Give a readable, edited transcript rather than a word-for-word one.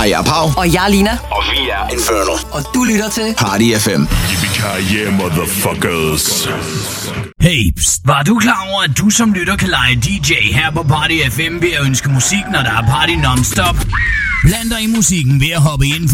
Hej, jeg er Pau. Og jeg er Lina. Og vi er Inferno. Og du lytter til Party FM. Yippee-ki-yay, motherfuckers. Hey, pst, var du klar over, at du som lytter kan lege DJ her på Party FM ved at ønske musik, når der er party non-stop? Bland dig i musikken ved at hoppe ind